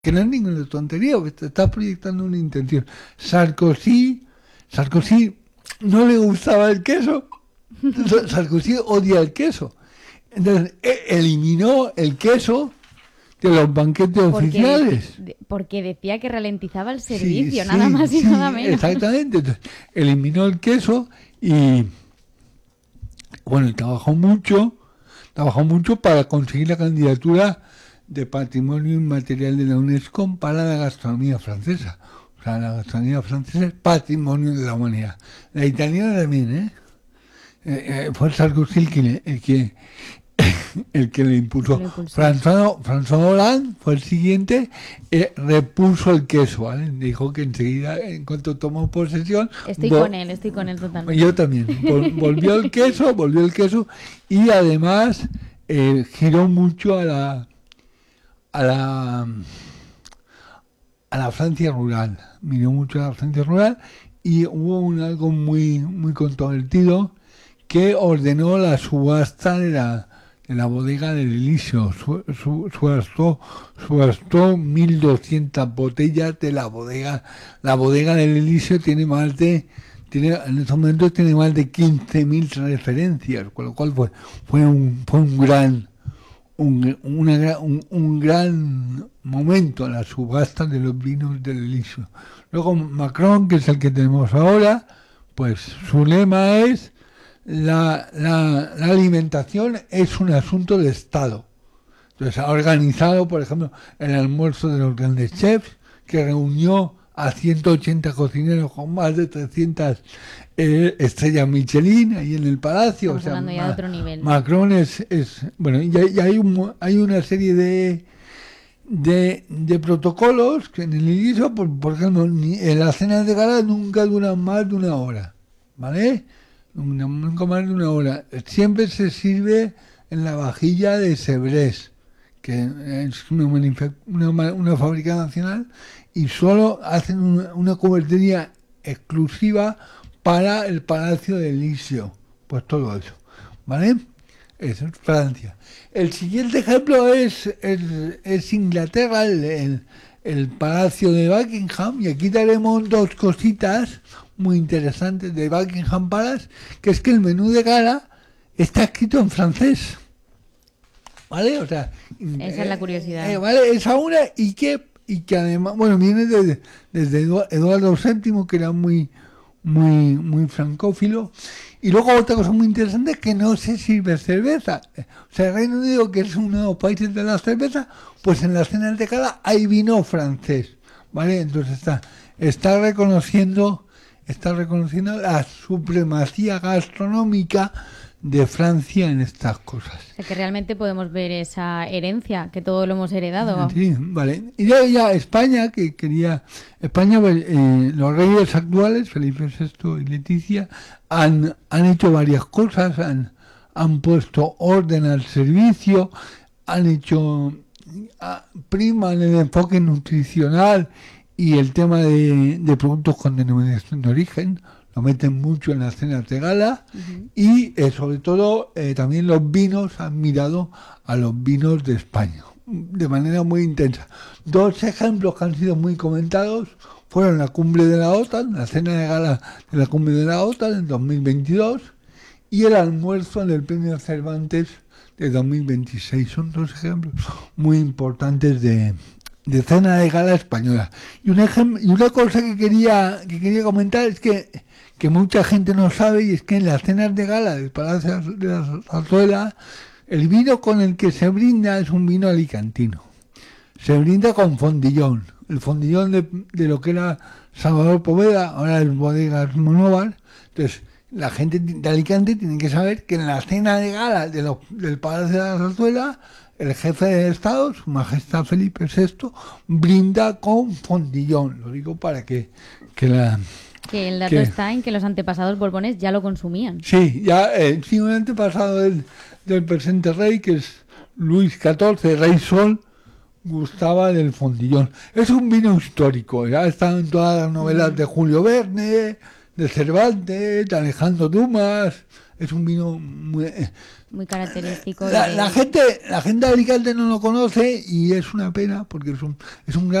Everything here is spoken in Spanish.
que no es ninguna tontería, porque te estás proyectando una intención. Sarkozy no le gustaba el queso. Sarkozy odia el queso. Entonces, eliminó el queso de los banquetes oficiales. Porque decía que ralentizaba el servicio, Sí, nada más y nada menos. Exactamente. Entonces, eliminó el queso y, bueno, trabajó mucho para conseguir la candidatura de Patrimonio Inmaterial de la UNESCO para la gastronomía francesa. O sea, la gastronomía francesa es patrimonio de la humanidad. La italiana también, fue Sarkozy el que le impuso. François Hollande fue el siguiente, repuso el queso, ¿vale? Dijo que enseguida, en cuanto tomó posesión... Estoy con él totalmente. Yo también. Volvió el queso y además giró mucho a la Francia rural. Miró mucho a la Francia rural y hubo algo muy, muy controvertido que ordenó la subasta de la bodega del Elíseo. Subastó 1.200 botellas de la bodega. La bodega del Elíseo en estos momentos tiene más de 15.000 referencias, con lo cual fue un gran momento la subasta de los vinos del Elíseo. Luego Macron, que es el que tenemos ahora, pues su lema es la alimentación es un asunto de Estado. Entonces ha organizado, por ejemplo, el almuerzo de los grandes chefs, que reunió a 180 cocineros con más de 300 estrellas Michelin ahí en el palacio. Estamos hablando ya de otro nivel. Macron es bueno, y hay una serie de protocolos que en el inicio, por ejemplo, en las cenas de gala nunca duran más de una hora, ¿vale? Nunca más de una hora. Siempre se sirve en la vajilla de Sèvres, que es una fábrica nacional, y solo hacen una cubertería exclusiva para el Palacio de Elíseo. Pues todo eso, ¿vale? Eso es Francia. El siguiente ejemplo es Inglaterra, el Palacio de Buckingham, y aquí daremos dos cositas muy interesantes de Buckingham Palace, que es que el menú de gala está escrito en francés. ¿Vale? O sea, esa es la curiosidad. ¿Vale? Esa una, y que además, bueno, viene desde Eduardo VII, que era muy francófilo. Y luego otra cosa muy interesante es que no se sirve cerveza. O sea, el Reino Unido, que es uno de los países de la cerveza, pues en las cenas de gala hay vino francés, ¿vale? Entonces está reconociendo la supremacía gastronómica de Francia en estas cosas. O sea, que realmente podemos ver esa herencia, que todo lo hemos heredado. Sí, vale. Y ya España, los reyes actuales, Felipe VI y Leticia, han hecho varias cosas, han puesto orden al servicio, priman el enfoque nutricional y el tema de productos con denominación de origen, lo meten mucho en las cenas de gala. Uh-huh. Y sobre todo también los vinos han mirado a los vinos de España de manera muy intensa. Dos ejemplos que han sido muy comentados fueron la cumbre de la OTAN, la cena de gala de la cumbre de la OTAN en 2022 y el almuerzo en el Premio Cervantes de 2026. Son dos ejemplos muy importantes de cena de gala española. Y una cosa que quería comentar es que mucha gente no sabe, y es que en las cenas de gala del Palacio de la Zarzuela, el vino con el que se brinda es un vino alicantino. Se brinda con fondillón. El fondillón de lo que era Salvador Poveda, ahora es Bodegas Monóvar. Entonces, la gente de Alicante tiene que saber que en la cena de gala del Palacio de la Zarzuela, el jefe de Estado, Su Majestad Felipe VI, brinda con fondillón. Lo digo para que el dato está en que los antepasados borbones ya lo consumían. Sí, un antepasado del presente rey, que es Luis XIV, Rey Sol, gustaba del fondillón. Es un vino histórico, ya está en todas las novelas de Julio Verne, de Cervantes, de Alejandro Dumas, es un vino muy característico. La gente de Alicante no lo conoce y es una pena porque es un gran